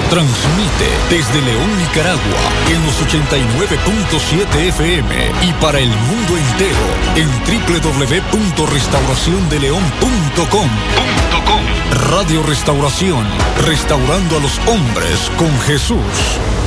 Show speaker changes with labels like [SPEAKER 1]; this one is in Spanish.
[SPEAKER 1] Transmite desde León, Nicaragua, en los 89.7 FM y para el mundo entero en www.restauraciondeleon.com. Radio Restauración, restaurando a los hombres con Jesús.